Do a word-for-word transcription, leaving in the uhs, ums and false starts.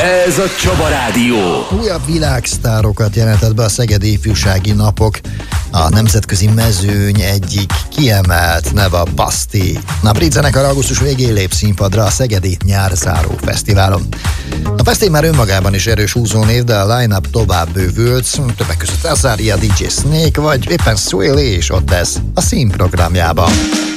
Ez a Csaba Rádió. Újabb világsztárokat jelentett be a Szegedi Ifjúsági Napok. A nemzetközi mezőny egyik kiemelt neve a Baszti. A brit zenekar augusztus végén lép színpadra a Szegedi Nyárzáró Fesztiválon. A fesztivál már önmagában is erős húzónév, de a line-up tovább bővült, többek között Azaria, dé dzsé Snake vagy éppen Swilly is ott lesz a színprogramjában.